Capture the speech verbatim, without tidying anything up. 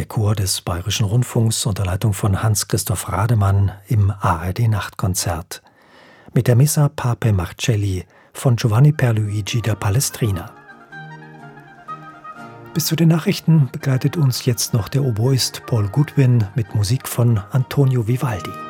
Chor des Bayerischen Rundfunks unter Leitung von Hans-Christoph Rademann im A R D-Nachtkonzert mit der Missa Pape Marcelli von Giovanni Pierluigi da Palestrina. Bis zu den Nachrichten begleitet uns jetzt noch der Oboist Paul Goodwin mit Musik von Antonio Vivaldi.